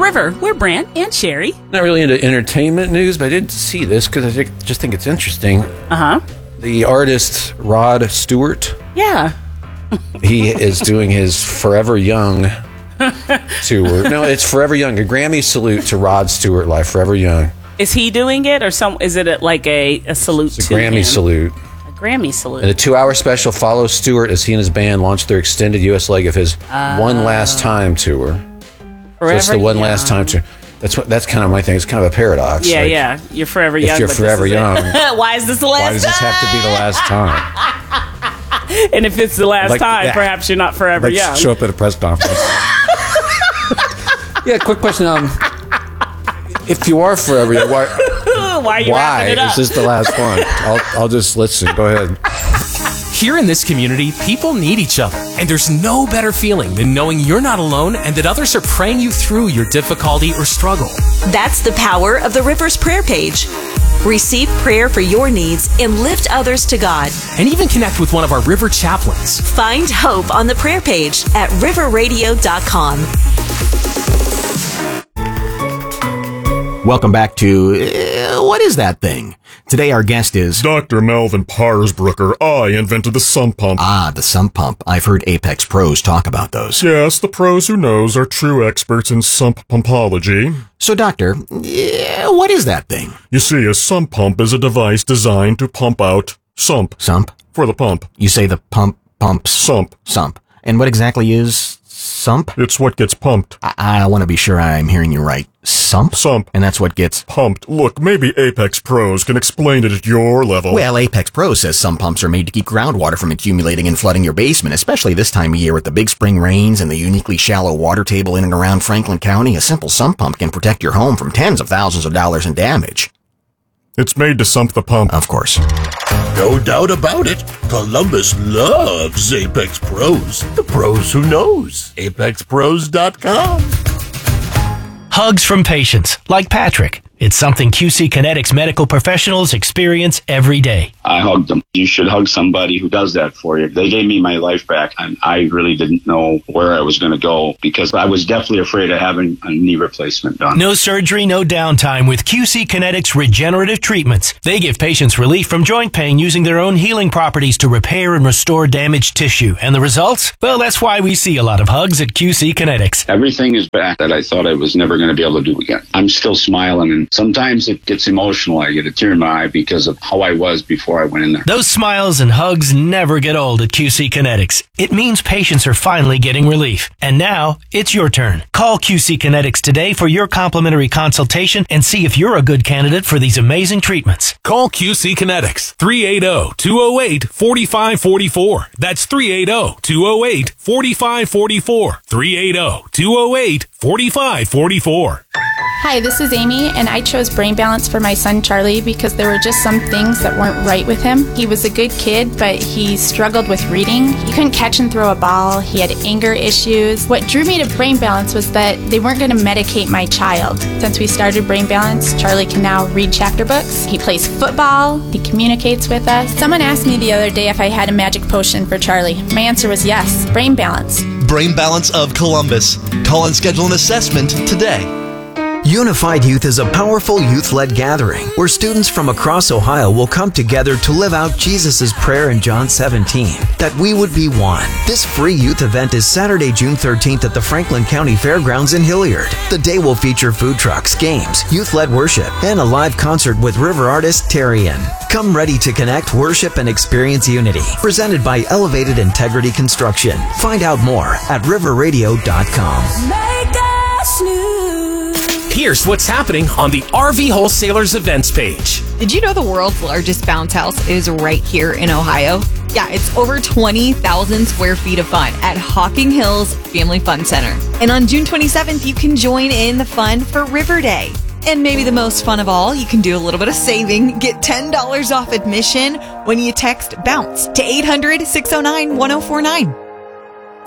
River. We're Brant and Sherry. Not really into entertainment news, but I did see this because I just think it's interesting. Uh-huh. The artist Rod Stewart. Yeah. He is doing his Forever Young tour. No, it's Forever Young. A Grammy salute to Rod Stewart live, Forever Young. Is he doing it, or is it like a salute It's a to Grammy him? salute. A Grammy salute. And the 2-hour special follows Stewart as he and his band launch their extended U.S. leg of his One Last Time tour. So it's the One Last Time tour. That's kind of my thing. It's kind of a paradox. Yeah, like, yeah. You're forever young. If you're forever young, why is this the last time? why does this have to be the last time? And if it's the last Like time, that. perhaps you're not forever young. Show up at a press conference. Yeah, quick question. If you are forever young, why are you wrapping it up? is this the last one? I'll just listen. Go ahead. Here in this community, people need each other, and there's no better feeling than knowing you're not alone and that others are praying you through your difficulty or struggle. That's the power of the Rivers prayer page. Receive prayer for your needs and lift others to God. And even connect with one of our River chaplains. Find hope on the prayer page at riverradio.com. Welcome back to What is That Thing? Today our guest is Dr. Melvin Parsbrucker. I invented the sump pump. Ah, the sump pump. I've heard Apex pros talk about those. Yes, the pros who knows are true experts in sump pumpology. So, Doctor, what is that thing? You see, a sump pump is a device designed to pump out sump. Sump? For the pump. You say the pumps. Sump. Sump. And what exactly is sump? It's what gets pumped. I want to be sure I'm hearing you right. Sump? Sump. And that's what gets pumped. Look, maybe Apex Pros can explain it at your level. Well, Apex Pros says some pumps are made to keep groundwater from accumulating and flooding your basement, especially this time of year with the big spring rains and the uniquely shallow water table in and around Franklin County. A simple sump pump can protect your home from tens of thousands of dollars in damage. It's made to sump the pump. Of course. No doubt about it. Columbus loves Apex Pros. The pros who knows. ApexPros.com. Hugs from patients, like Patrick. It's something QC Kinetics medical professionals experience every day. I hugged them. You should hug somebody who does that for you. They gave me my life back, and I really didn't know where I was going to go because I was definitely afraid of having a knee replacement done. No surgery, no downtime with QC Kinetics regenerative treatments. They give patients relief from joint pain using their own healing properties to repair and restore damaged tissue. And the results? Well, that's why we see a lot of hugs at QC Kinetics. Everything is back that I thought I was never going to be able to do again. I'm still smiling, and sometimes it gets emotional. I get a tear in my eye because of how I was before I went in there. Those smiles and hugs never get old at QC Kinetics. It means patients are finally getting relief. And now, it's your turn. Call QC Kinetics today for your complimentary consultation and see if you're a good candidate for these amazing treatments. Call QC Kinetics, 380-208-4544. That's 380-208-4544. 380-208-4544. Hi, this is Amy, and I chose Brain Balance for my son Charlie because there were just some things that weren't right with him. He was a good kid, but he struggled with reading. He couldn't catch and throw a ball. He had anger issues. What drew me to Brain Balance was that they weren't going to medicate my child. Since we started Brain Balance, Charlie can now read chapter books. He plays football. He communicates with us. Someone asked me the other day if I had a magic potion for Charlie. My answer was yes, Brain Balance. Brain Balance of Columbus. Call and schedule an assessment today. Unified Youth is a powerful youth-led gathering where students from across Ohio will come together to live out Jesus' prayer in John 17, that we would be one. This free youth event is Saturday, June 13th at the Franklin County Fairgrounds in Hilliard. The day will feature food trucks, games, youth-led worship, and a live concert with river artist Terrian. Come ready to connect, worship, and experience unity. Presented by Elevated Integrity Construction. Find out more at riverradio.com. Make us new. Here's what's happening on the RV Wholesalers events page. Did you know the world's largest bounce house is right here in Ohio? Yeah, it's over 20,000 square feet of fun at Hocking Hills Family Fun Center. And on June 27th, you can join in the fun for River Day. And maybe the most fun of all, you can do a little bit of saving. Get $10 off admission when you text BOUNCE to 800-609-1049.